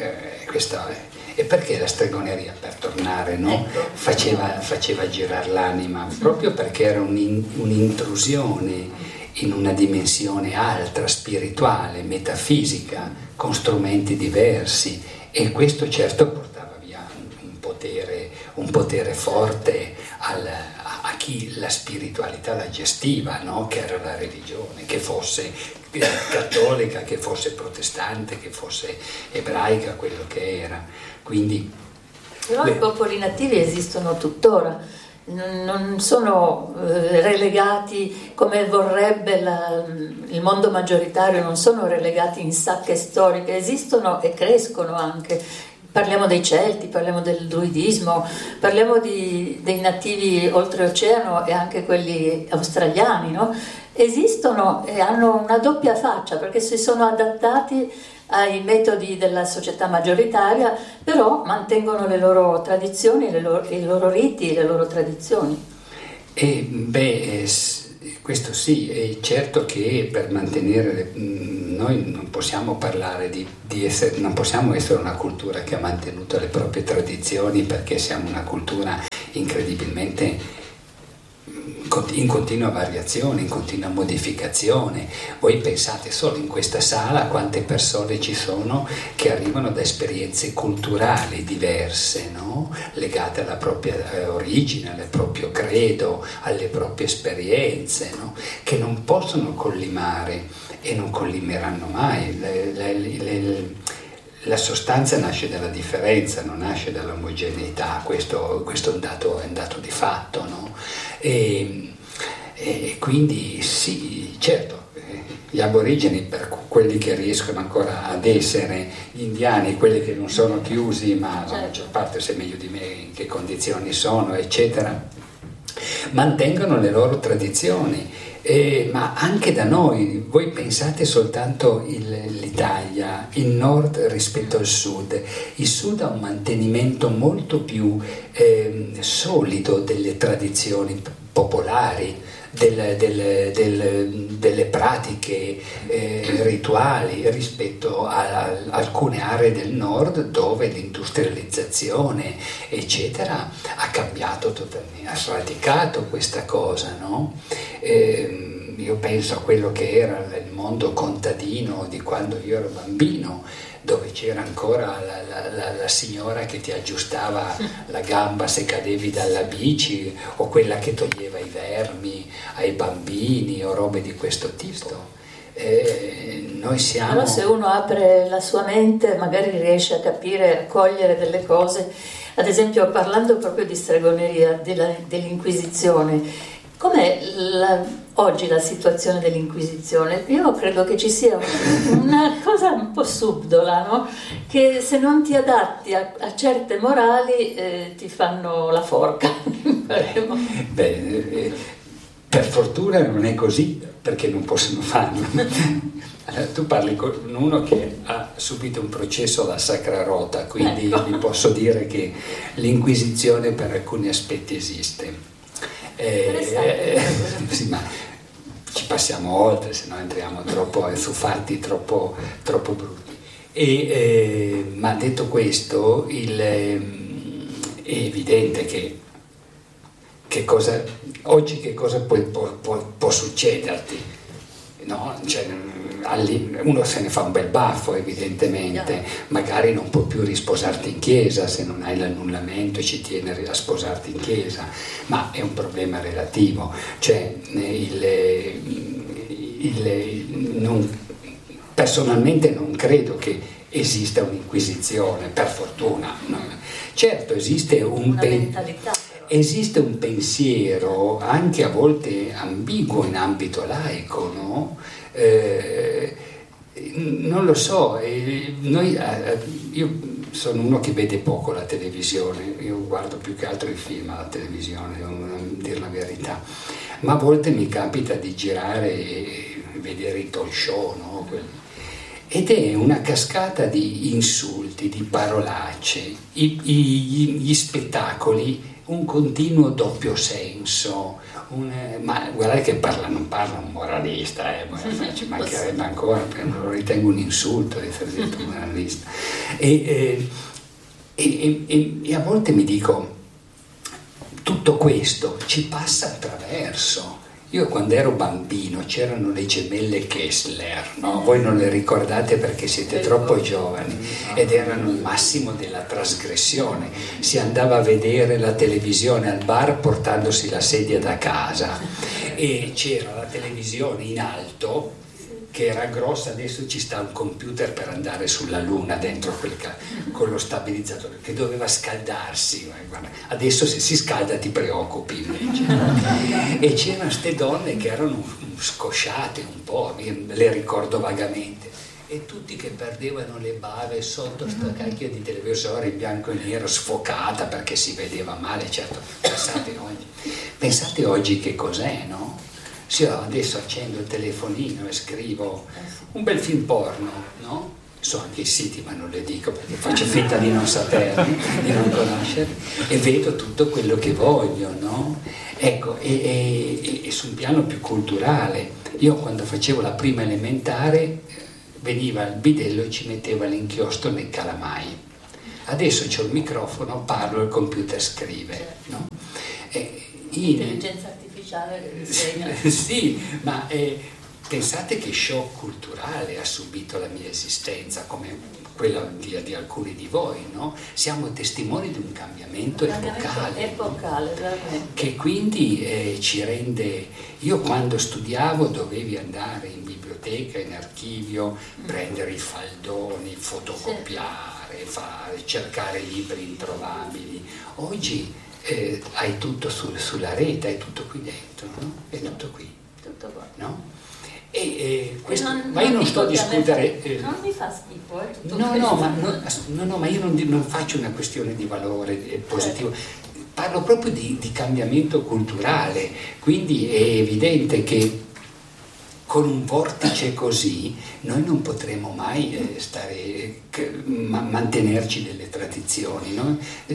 E perché la stregoneria, per tornare, no? faceva girare l'anima, proprio perché era un'intrusione in una dimensione altra, spirituale, metafisica, con strumenti diversi, e questo certo portava via un potere forte a chi la spiritualità la gestiva, no? Che era la religione, che fosse cattolica, che fosse protestante, che fosse ebraica, quello che era. Quindi,
però i popoli nativi esistono tuttora, non sono relegati come vorrebbe il mondo maggioritario, non sono relegati in sacche storiche, esistono e crescono anche. parliamo dei Celti, parliamo del druidismo, parliamo dei nativi oltreoceano e anche quelli australiani, no? Esistono e hanno una doppia faccia perché si sono adattati ai metodi della società maggioritaria, però mantengono le loro tradizioni, i loro riti, le loro tradizioni.
Questo sì, è certo che per mantenere, noi non possiamo parlare di essere, non possiamo essere una cultura che ha mantenuto le proprie tradizioni, perché siamo una cultura incredibilmente in continua variazione, in continua modificazione. Voi pensate solo in questa sala quante persone ci sono che arrivano da esperienze culturali diverse, no? Legate alla propria origine, al proprio credo, alle proprie esperienze, no? Che non possono collimare e non collimeranno mai. La sostanza nasce dalla differenza, non nasce dall'omogeneità, questo è un dato di fatto, no? E quindi sì, certo, gli aborigeni, per quelli che riescono ancora ad essere, gli indiani, quelli che non sono chiusi, ma la maggior parte sai meglio di me in che condizioni sono, eccetera, mantengono le loro tradizioni. Ma anche da noi, voi pensate soltanto l'Italia, il nord rispetto al sud. Il sud ha un mantenimento molto più solido delle tradizioni popolari, delle pratiche rituali rispetto a alcune aree del nord dove l'industrializzazione eccetera ha cambiato totalmente, ha sradicato questa cosa, no? Io penso a quello che era il mondo contadino di quando io ero bambino, dove c'era ancora la signora che ti aggiustava la gamba se cadevi dalla bici, o quella che toglieva i vermi ai bambini o robe di questo tipo. Noi siamo...
Però se uno apre la sua mente magari riesce a capire, a cogliere delle cose. Ad esempio, parlando proprio di stregoneria, dell'Inquisizione, com'è oggi la situazione dell'Inquisizione? Io credo che ci sia una cosa un po' subdola, no? Che se non ti adatti a certe morali ti fanno la forca.
Per fortuna non è così, perché non possono farlo. Allora, tu parli con uno che ha subito un processo alla Sacra Rota, quindi vi posso dire che l'Inquisizione per alcuni aspetti esiste. Sì, ma ci passiamo oltre, se no entriamo troppo su fatti troppo brutti. Ma detto questo, è evidente che cosa oggi può succederti, no? Cioè, uno se ne fa un bel baffo evidentemente, magari non può più risposarti in chiesa se non hai l'annullamento e ci tieni a sposarti in chiesa, ma è un problema relativo, cioè personalmente non credo che esista un'inquisizione, per fortuna, no? Certo esiste esiste un pensiero anche a volte ambiguo in ambito laico, no? Non lo so, io sono uno che vede poco la televisione, io guardo più che altro i film alla televisione, devo dire la verità, ma a volte mi capita di girare e vedere i talk show, no? Ed è una cascata di insulti, di parolacce, gli spettacoli, un continuo doppio senso, ma guardate che non parla un moralista, ci mancherebbe ancora, perché non lo ritengo un insulto essere detto moralista. E a volte mi dico, tutto questo ci passa attraverso. Io quando ero bambino c'erano le gemelle Kessler, no? Voi non le ricordate perché siete troppo giovani, ed erano il massimo della trasgressione. Si andava a vedere la televisione al bar portandosi la sedia da casa e c'era la televisione in alto che era grossa, adesso ci sta un computer per andare sulla luna dentro con lo stabilizzatore che doveva scaldarsi, guarda, adesso se si scalda ti preoccupi invece. E c'erano queste donne che erano scosciate un po', le ricordo vagamente, e tutti che perdevano le bave sotto sta cacchio di televisore in bianco e nero sfocata perché si vedeva male. Certo, pensate oggi che cos'è, no? Se io adesso accendo il telefonino e scrivo un bel film porno, no? So anche i siti, ma non le dico perché faccio finta di non saperli, di non conoscerli, e vedo tutto quello che voglio, no? Ecco, e su un piano più culturale, io quando facevo la prima elementare veniva il bidello e ci metteva l'inchiostro nel calamai. Adesso c'ho il microfono, parlo, il computer scrive, no?
Intelligenza artificiale insegna.
Sì, ma pensate che shock culturale ha subito la mia esistenza, come quella di alcuni di voi, no? Siamo testimoni di un cambiamento epocale,
veramente.
Che quindi ci rende... Io quando studiavo dovevi andare in biblioteca, in archivio, prendere i faldoni, fotocopiare, cercare libri introvabili. Oggi hai tutto sulla rete, hai tutto qui dentro, no? È tutto qui.
Tutto qua.
No? Questo, ma io non sto a discutere.
Non mi fa schifo,
ma io non faccio una questione di valore positivo. Parlo proprio di cambiamento culturale. Quindi è evidente che con un vortice così noi non potremo mai mantenerci delle tradizioni, no?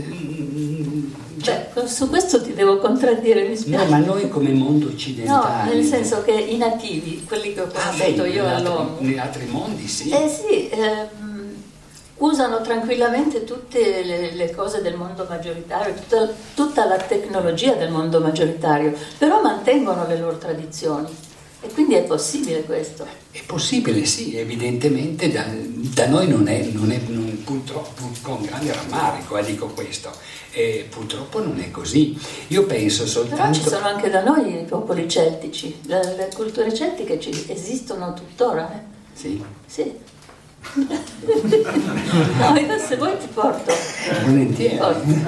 Su questo ti devo contraddire, mi spiace.
No, ma noi come mondo occidentale...
No, nel senso che i nativi, quelli che ho conosciuto io all'ONU...
Negli altri mondi, sì.
Usano tranquillamente tutte le cose del mondo maggioritario, tutta la tecnologia del mondo maggioritario, però mantengono le loro tradizioni. E quindi è possibile questo?
È possibile, sì, evidentemente da noi non è purtroppo, con grande rammarico dico questo, purtroppo non è così. Io penso soltanto...
Però ci sono anche da noi i popoli celtici, le culture celtiche esistono tuttora.
Sì?
Sì. No, se vuoi ti porto.
Volentieri.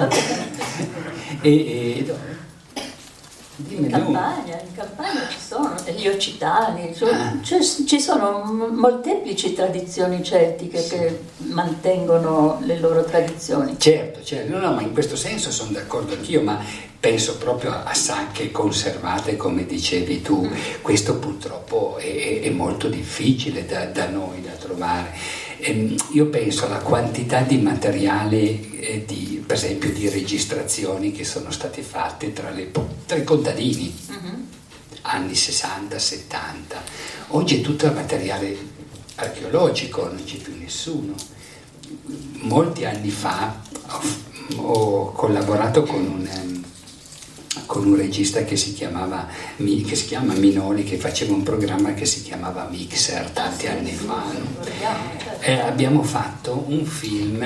In campagna ci sono gli occitani, ci sono molteplici tradizioni celtiche che mantengono le loro tradizioni.
Certo, no, ma in questo senso sono d'accordo anch'io, ma penso proprio a sacche conservate, come dicevi tu. Questo purtroppo è molto difficile da noi da trovare. Io penso alla quantità di materiale, per esempio di registrazioni che sono state fatte tra i contadini, anni 60-70. Oggi è tutto materiale archeologico, non c'è più nessuno. Molti anni fa ho collaborato con un regista che si chiama Minoli, che faceva un programma che si chiamava Mixer tanti anni fa. Abbiamo fatto un film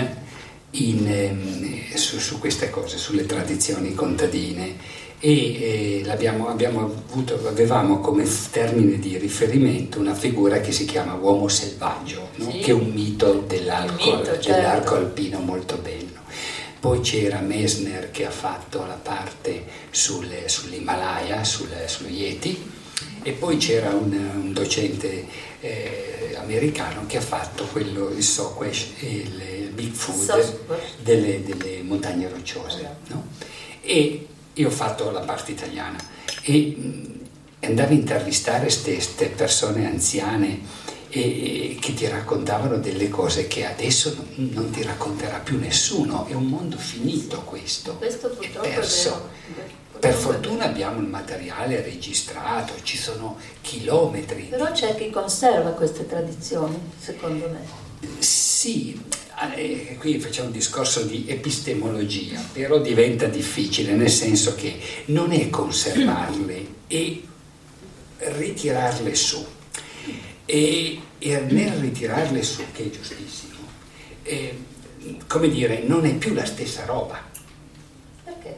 su queste cose, sulle tradizioni contadine, e avevamo come termine di riferimento una figura che si chiama uomo selvaggio, no? Sì. Che è un mito dell'arco alpino molto bello. Poi c'era Messner che ha fatto la parte sull'Himalaya, sullo Yeti, e poi c'era un docente americano che ha fatto il Sasquatch, il Bigfoot delle montagne rocciose, no? E io ho fatto la parte italiana e andavo a intervistare queste persone anziane e che ti raccontavano delle cose che adesso non ti racconterà più nessuno. È un mondo finito questo
purtroppo
è perso. Per fortuna abbiamo il materiale registrato, ci sono chilometri.
Però c'è chi conserva queste tradizioni, secondo me.
Sì, qui facciamo un discorso di epistemologia, però diventa difficile, nel senso che non è conservarle e ritirarle su. E nel ritirarle su, che è giustissimo, come dire, non è più la stessa roba.
Perché?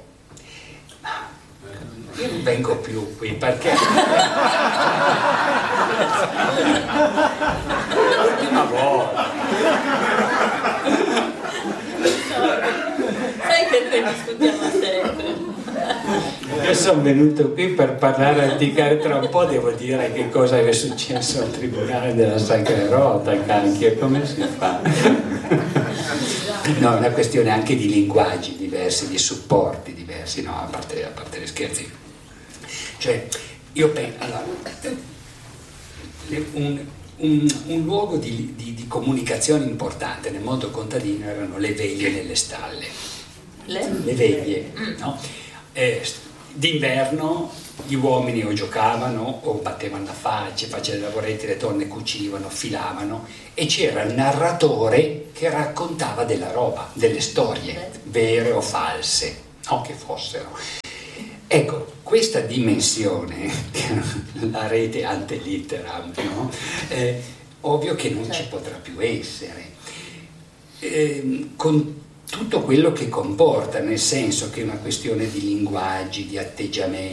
Io non vengo più qui perché l'ultima volta.
Sai che noi discutiamo sempre.
sono venuto qui per parlare antiche, tra un po' devo dire che cosa è successo al Tribunale della Sacra Rota, cacchio, come si fa? No, è una questione anche di linguaggi diversi, di supporti diversi, no, a parte gli scherzi. Cioè, io penso, allora, un luogo di comunicazione importante nel mondo contadino erano le veglie nelle stalle. Le veglie, no? D'inverno gli uomini o giocavano o battevano la faccia, facevano i lavoretti, le donne cucivano, filavano, e c'era il narratore che raccontava della roba, delle storie, vere o false, no? Che fossero. Ecco, questa dimensione, la rete ante litteram, no? Ovvio che non ci potrà più essere. Con tutto quello che comporta, nel senso che è una questione di linguaggi, di atteggiamenti,